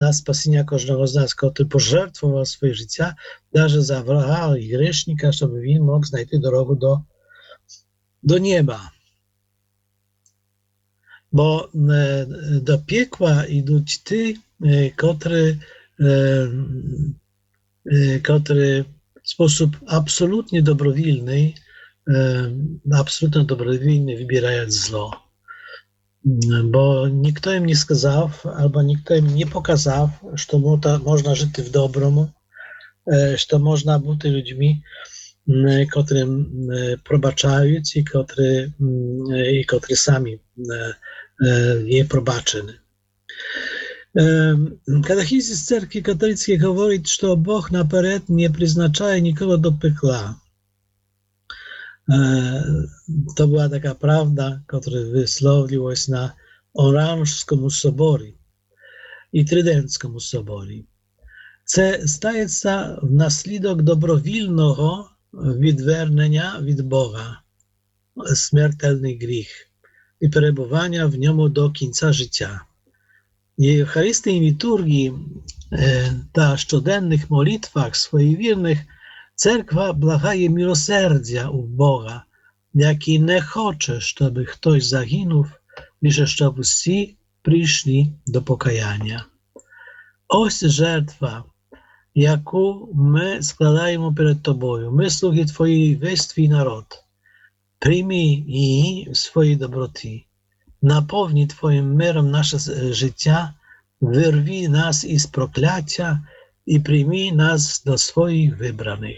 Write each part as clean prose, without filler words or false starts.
na spasienia każdego z nas, który pożertwował swoje życie, даже za wraga i grzesznika, żeby він mógł znaleźć drogę do nieba. Bo do piekła idą ci, którzy w sposób absolutnie dobrowolny wybierają zło. Bo nikt im nie skazał, albo nikt im nie pokazał, że można żyć w dobromu, że można być ludźmi, którym probaczają i którzy sami je probaczeni. Katechizis Cerkwi Katolickiej mówi, że Bóg naперед nie przeznacza nikogo do piekła. To była taka prawda, która wysłowiła się na Oranżskim Soborze i Trydenckim Soborze. Це стається внаслідок добровільного відвернення від Бога, смертельний гріх, і перебування в ньому до кінця життя. В Євхаристійній літургії та щоденних молитвах своїх вірних Церква благає милосердя у Бога, який не хоче, щоб хтось загинув, лише щоб всі прийшли до покаяння. Ось жертва, яку ми складаємо перед Тобою. Ми слуги Твої, весь Твій народ. Прийми її в своїй доброті. Наповні Твоїм миром наше життя, вирви нас із прокляття i przyjmij nas do swoich wybranych.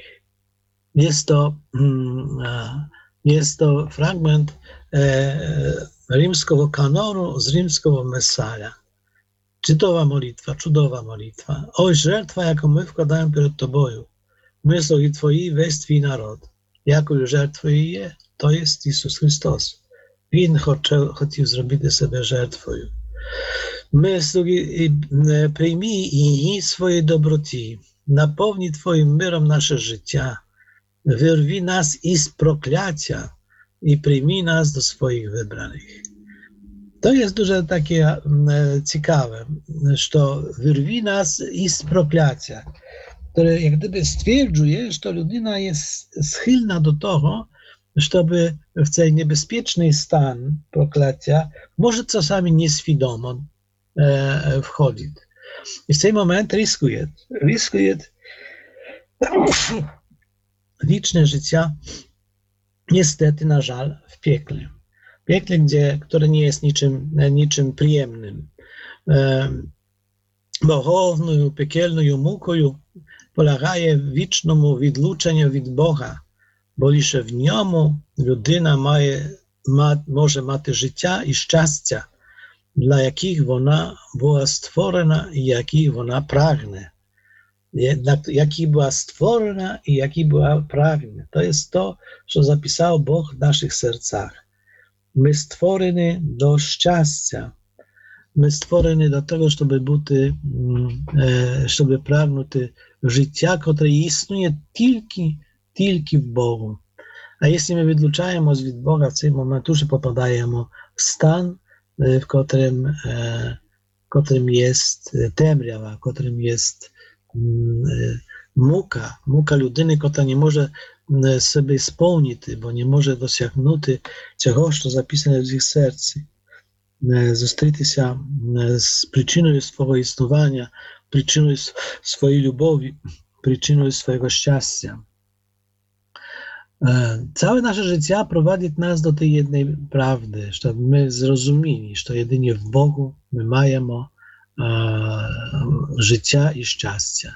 Jest to fragment rzymskiego kanonu z rzymskiego Mesaja. Czytowa modlitwa, cudowa modlitwa. Oj, żertwa, jaką my wkładamy przed Tobą. My sługi Twoi, weź Twój naród. Jaką żertwą je, to jest Jezus Chrystus. Він хотів зробити себе жертвою. Ми, слуги, приймі її своєї доброті, наповні Твоїм миром наше життя, вирви нас із прокляття і приймі нас до своїх вибраних. To jest дуже takie ciekawe, że wyrwi nas iz prokляття, które jak gdyby stwierdzuje, że ludyna jest schylna do tego, żeby w ten niebezpieczny stan prokляття, może czasami nieświadomo wchodzić. I w ten moment ryskuje wieczne życie, niestety, na żal, w piekle. Piekle, które nie jest niczym przyjemnym. Bohowną, piekielną muką polegaje wiecznemu wydluczeniu od Boga, bo lisze w niemu ludyna może mać życia i szczęścia, dla jakich ona była stworzona i jakich ona pragnie. Jakich była stworzona i jakich była pragnie. To jest to, co zapisał Bóg w naszych sercach. My stworzeni do szczęścia. My stworzeni do tego, żeby pragnąć życia, które istnieje tylko w Bogu. A jeśli my wykluczamy od Boga w tym momencie, już popadajemy w stan, w którym jest temrjawa, w którym jest muka ludyny, która nie może sobie spełnić, bo nie może dosięgnąć czegoś, co zapisane w ich sercu. Zустріти się z przyczyną swojego istnienia, przyczyną swojej lubowi, przyczyną swojego szczęścia. Całe nasze życie prowadzi nas do tej jednej prawdy, żeby my zrozumieli, że jedynie w Bogu my mamy życia i szczęścia.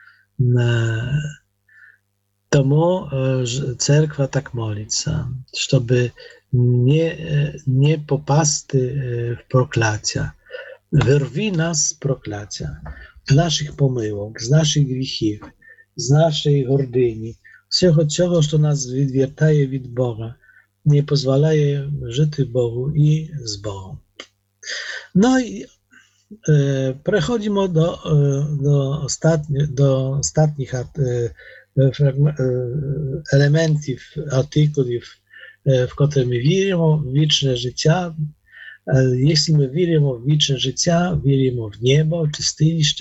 Tomu cerkwa tak modli się, żeby nie popaść w prokляття. Wyrwi nas z prokляття, z naszych pomyłek, z naszych grzechów, z naszej gordyni, всього цього, що нас відвертає від Бога, не дозволяє жити Богу і з Богом. No i przechodzimy do ostatnich elementów, artykułów, w które my wierzymy, w wieczne życie, Якщо ми віримо в вічне життя, віримо в небо, чистилище,